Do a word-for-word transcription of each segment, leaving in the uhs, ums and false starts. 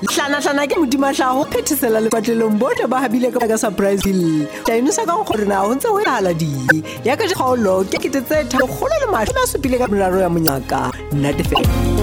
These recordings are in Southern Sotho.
hlana hlana ke modimahlago phethesela lepatlelong bohle ba habile ka surprise bill tainosa ka gore na o ntse o hala di ya ka kgaolo ke kitetse tharo kgolo le mashome a supile ka meraro ya monyaka nnate fe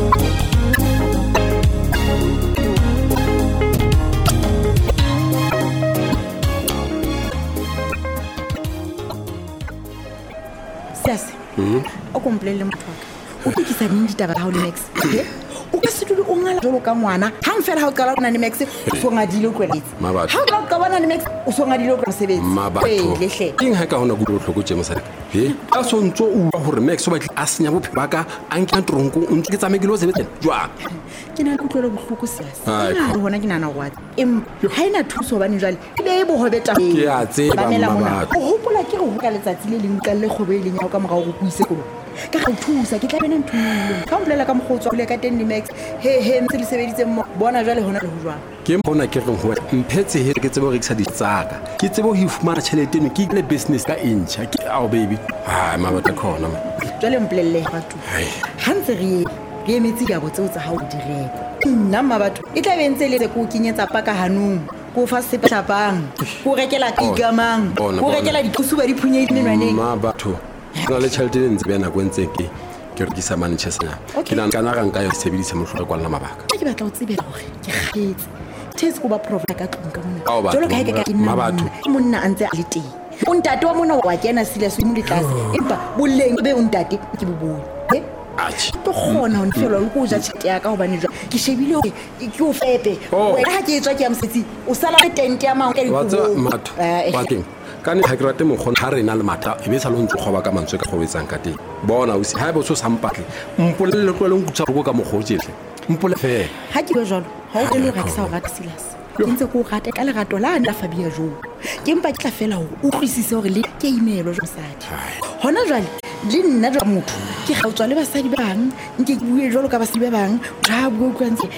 Yes. Mhm. O komplele mothoka. O tikisa neng ditaba ha o le Max? Eh? O ka se dule o ngala jolo ka ngwana. Hang fela ha o qala bona le Max, o so ngadile o kweletse. Ha o ka bona le Max, o so ngadile o kweletse. Mabatho. King ha ka hona go bohloko tse mosadi. He? A so ntso o ba hore Max o batla a senya bophelo ba ka a nka tronko o ntse ke tsamekile o sebetseng. Jwa. Ke na go tlolo bohloko sese. Ha hona ke nana what. Em ha ina thuso bane jwale. E be e bohobeta. Ke a tseba mama. O hopola ke go ka letsatsi le leng tlalle kgobeleng ya ka morao go buise ko. Ka go thusa ke tla bena nthumile ka mpolela ka mogotso le ka ten Max he he ntse le sebeditse mo bona jwale hona le ho jwang ke bona ke reng ho mphetse he ke tsebo re kisa ditsaka ke tsebo ho fumana tšhelete eno ke le business ka incha ke ao baby ha mabata khona jwale mpolelle batho ha ntse re re emetsi ya botseo tsa ha o direka nna mabatho e tla bentse le go kinyetsa paka hanong go fa sephlapang go rekela kigamang go rekela dithusuba diphunye dinwaneng mabatho na le tšhelete le ntse bena go ntse ke ke re disa Manchester ke nna kana ranga yo sebedisa mohlolo kwa nna mabaka ke batla o tsebe gore ke kgetse tshetse go ba provide ka tlong ka mona jolo ka ka ke mabatho monna a ntse a le teng o ntate wa mona wa kena sile se mo le tlase empa boleng be o ntate ke boboe he Achi. To khona ho nfela le go ja tshite ya ka hobane jwa ke shebile ke o fepe wena ha ke etswa ke ya msetsi o sala le tent ya mang ka di go matho bakeng ka ne ha ke rate mo khona ha rena le mata e be sa lo ntse go ba ka mantswe ka go wetsang ka teng bona o se ha bo so sampatle mpolele le tlwele nkutsa go ka mo gojetle mpole fe ha ke go jalo ha o le re ke sa o rata Silas ke ntse go rata ka lerato la nna Fabia jo ke mpa ke tla fela ho utlwisise hore le ke imelo jo mosadi hona jwale le nna jwa motho ke ga tswa le basadi ba bang nke ke bue jalo ka basadi ba bang ja bua kwa ntse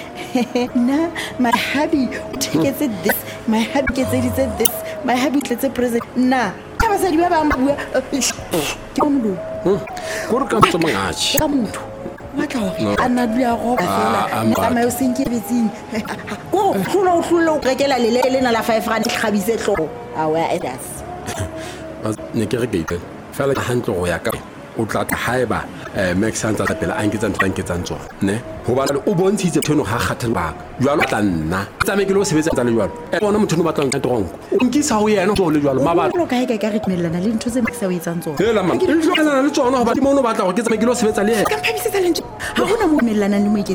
na my hubby tiketse this my hubby gets this my hubby tletse present na ka basadi ba bang bua ke molo go re ka motho mangachi ka motho wa tla hore ana dula go ba fela nna ma yo senke betsing go hlola o hlola o rekela le le na la five rand khabise tlo awa edas ne ke re ke fela hantle go ya ka o tla ta haeba Max Santa tla pela a nketsa ntse a nketsang tsona ne ho ba le o bontshitse thono ga kgathela ba jwalo tla nna tsamekile o sebetsa tsa le jwalo e bona motho no batlang ka tronko o nkisa ho yena go le jwalo mabala o ka e ka re tmelana le ntho tse Max a o etsang tsona hela man le jwalo le tsona ho ba di mono batla go ke tsamekile o sebetsa le yena ka phabisitsa le ntho ha hona mo melana le mo